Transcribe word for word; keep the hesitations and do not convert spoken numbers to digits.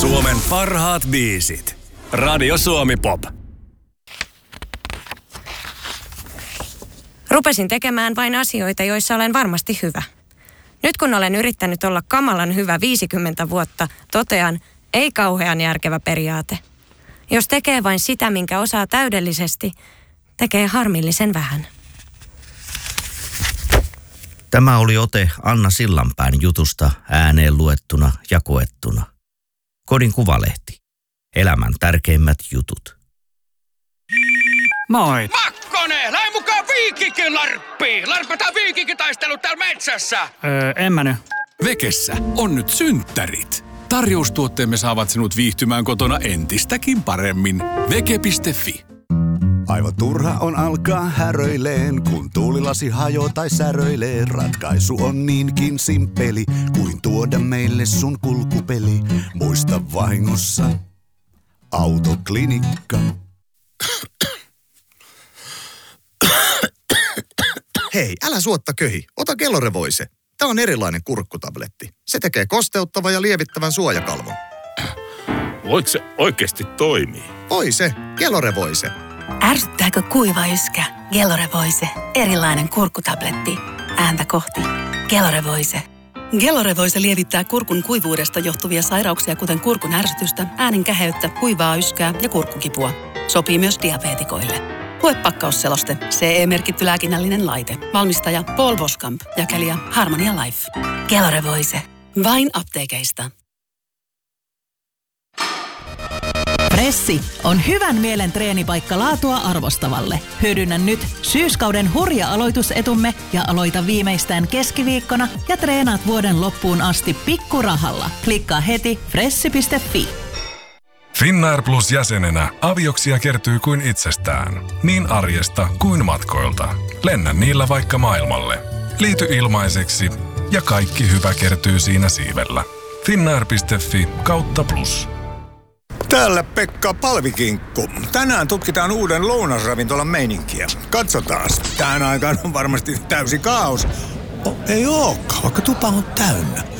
Suomen parhaat biisit. Radio Suomi Pop. Rupesin tekemään vain asioita, joissa olen varmasti hyvä. Nyt kun olen yrittänyt olla kamalan hyvä viisikymmentä vuotta, totean, ei kauhean järkevä periaate. Jos tekee vain sitä, minkä osaa täydellisesti, tekee harmillisen vähän. Tämä oli ote Anna Sillanpään jutusta ääneen luettuna ja koettuna. Kodin Kuvalehti. Elämän tärkeimmät jutut. Moi! Makkonen! Lähde mukaan Viikikin larppiin! Larpataan Viikikin taistelu täällä metsässä! Öö, en mä nyt. Vekessä on nyt synttärit. Tarjoustuotteemme saavat sinut viihtymään kotona entistäkin paremmin. Veke piste fi. Aivan turha on alkaa häröileen, kun tuulilasi hajoo tai säröilee. Ratkaisu on niinkin simppeli, kuin tuoda meille sun kulkupeli. Muista vahingossa Autoklinikka. Hei, älä suotta köhi. Ota Gelore-Voice. Tämä on erilainen kurkkutabletti. Se tekee kosteuttavan ja lievittävän suojakalvon. Voiko se oikeasti toimii? Voi se. Gelore-Voice. Ärsyttääkö kuiva yskä? Gelore-Voice. Erilainen kurkkutabletti. Ääntä kohti. Gelore-Voice. Gelore-Voice lievittää kurkun kuivuudesta johtuvia sairauksia, kuten kurkun ärsytystä, äänen käheyttä, kuivaa yskää ja kurkkukipua. Sopii myös diabeetikoille. Lue pakkausseloste. C E-merkitty lääkinnällinen laite. Valmistaja Paul Boskamp. Jakelija Harmonia Life. Gelore-Voice. Vain apteekeista. Pressi on hyvän mielen treenipaikka laatua arvostavalle. Hyödynnä nyt syyskauden hurja aloitusetumme ja aloita viimeistään keskiviikkona ja treenaat vuoden loppuun asti pikkurahalla. Klikkaa heti pressi piste fi. Finnair Plus jäsenenä avioksia kertyy kuin itsestään. Niin arjesta kuin matkoilta. Lennä niillä vaikka maailmalle. Liity ilmaiseksi ja kaikki hyvä kertyy siinä siivellä. Finnair piste fi kautta plus. Täällä Pekka Palvikinkku. Tänään tutkitaan uuden lounasravintolan meininkiä. Katsotaas. Tähän aikaan on varmasti täysi kaos. Oh, ei ookaan, vaikka tupa on täynnä.